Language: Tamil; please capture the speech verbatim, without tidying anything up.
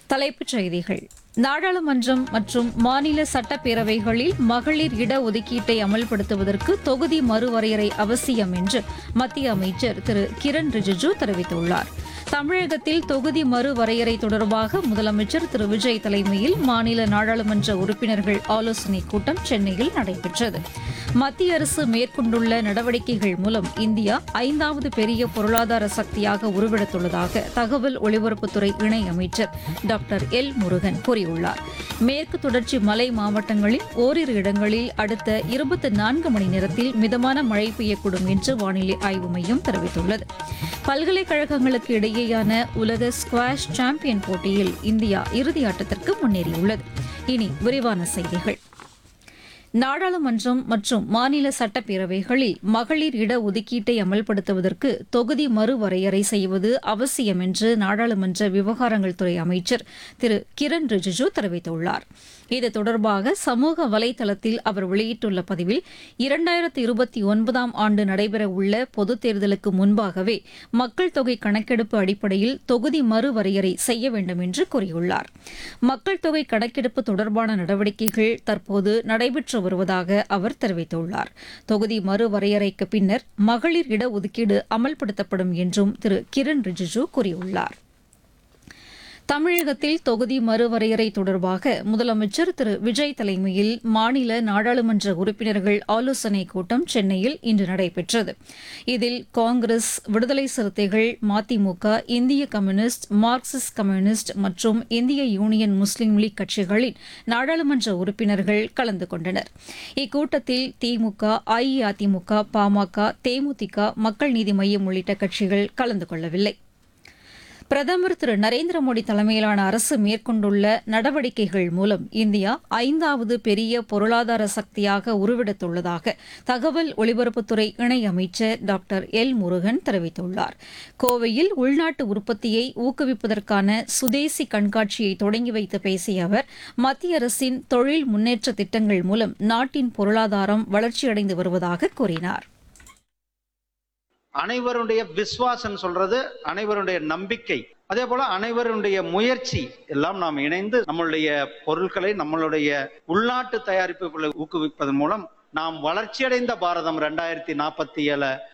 தலைப்புச் செய்திகள். நாடாளுமன்றம் மற்றும் மாநில சட்டப்பேரவைகளில் மகளிர் இடஒதுக்கீட்டை அமல்படுத்துவதற்கு தொகுதி மறுவரையறை அவசியம் என்று மத்திய அமைச்சர் திரு கிரண் ரிஜிஜு தெரிவித்துள்ளார். தமிழகத்தில் தொகுதி மறுவரையறை தொடர்பாக முதலமைச்சர் திரு விஜய் தலைமையில் மாநில நாடாளுமன்ற உறுப்பினர்கள் ஆலோசனைக் கூட்டம் சென்னையில் நடைபெற்றது. மத்திய அரசு மேற்கொண்டுள்ள நடவடிக்கைகள் மூலம் இந்தியா ஐந்தாவது பெரிய பொருளாதார சக்தியாக உருவெடுத்துள்ளதாக தகவல் ஒலிபரப்புத்துறை இணையமைச்சர் டாக்டர் எல் முருகன் கூறியுள்ளார். மேற்கு தொடர்ச்சி மலை மாவட்டங்களில் ஓரிரு இடங்களில் அடுத்த இருபத்தி நான்கு மணி நேரத்தில் மிதமான மழை பெய்யக்கூடும் என்று வானிலை ஆய்வு மையம் தெரிவித்துள்ளது. பல்கலைக்கழகங்களுக்கு இடையேயான உலக ஸ்குவாஷ் சாம்பியன் போட்டியில் இந்தியா இறுதியாட்டத்திற்கு முன்னேறியுள்ளது. இனி விரிவான செய்திகள். நாடாளுமன்றம் மற்றும் மாநில சட்டப்பேரவைகளில் மகளிர் இடஒதுக்கீட்டை அமல்படுத்துவதற்கு தொகுதி மறுவரையறை செய்வது அவசியம் என்று நாடாளுமன்ற விவகாரங்கள் துறை அமைச்சர் திரு கிரண் ரிஜிஜு தெரிவித்துள்ளார். இது தொடர்பாக சமூக வலைதளத்தில் அவர் வெளியிட்டுள்ள பதிவில் இரண்டாயிரத்து இருபத்தி ஒன்பதாம் ஆண்டு நடைபெறவுள்ள பொதுத் தேர்தலுக்கு முன்பாகவே மக்கள் தொகை கணக்கெடுப்பு அடிப்படையில் தொகுதி மறுவரையறை செய்ய வேண்டும் என்று கூறியுள்ளார். மக்கள் தொகை கணக்கெடுப்பு தொடர்பான நடவடிக்கைகள் தற்போது நடைபெற்று வருவதாக அவர் தெரிவித்துள்ளார். தொகுதி மறுவரையறைக்கு பின்னர் மகளிர் இடஒதுக்கீடு அமல்படுத்தப்படும் என்றும் திரு கிரண் ரிஜிஜு கூறியுள்ளார். தமிழகத்தில் தொகுதி மறுவரையறை தொடர்பாக முதலமைச்சர் திரு விஜய் தலைமையில் மாநில நாடாளுமன்ற உறுப்பினர்கள் ஆலோசனைக் கூட்டம் சென்னையில் இன்று நடைபெற்றது. இதில் காங்கிரஸ், விடுதலை சிறுத்தைகள், மதிமுக, இந்திய கம்யூனிஸ்ட், மார்க்சிஸ்ட் கம்யூனிஸ்ட் மற்றும் இந்திய யூனியன் முஸ்லீம் லீக் கட்சிகளின் நாடாளுமன்ற உறுப்பினர்கள் கலந்து கொண்டனர். இக்கூட்டத்தில் திமுக, அஇஅதிமுக, பாமக, தேமுதிக, மக்கள் நீதி மய்யம் உள்ளிட்ட கட்சிகள் கலந்து கொள்ளவில்லை. பிரதமர் திரு நரேந்திர மோடி தலைமையிலான அரசு மேற்கொண்டுள்ள நடவடிக்கைகள் மூலம் இந்தியா ஐந்தாவது பெரிய பொருளாதார சக்தியாக உருவெடுத்துள்ளதாக தகவல் ஒலிபரப்புத்துறை இணையமைச்சர் டாக்டர் எல் முருகன் தெரிவித்துள்ளார். கோவையில் உள்நாட்டு உற்பத்தியை ஊக்குவிப்பதற்கான சுதேசி கண்காட்சியை தொடங்கி வைத்து பேசிய அவர், மத்திய அரசின் தொழில் முன்னேற்ற திட்டங்கள் மூலம் நாட்டின் பொருளாதாரம் வளர்ச்சியடைந்து வருவதாக கூறினார். அனைவருடைய விசுவாசம் சொல்றது அனைவருடைய நம்பிக்கை, அதே போல அனைவருடைய முயற்சி எல்லாம் நாம் இணைந்து நம்மளுடைய பொருட்களை நம்மளுடைய உள்நாட்டு தயாரிப்புகளை ஊக்குவிப்பதன் மூலம் நாம் வளர்ச்சியடைந்த பாரதம் இரண்டாயிரத்தி நாற்பத்தி ஏழு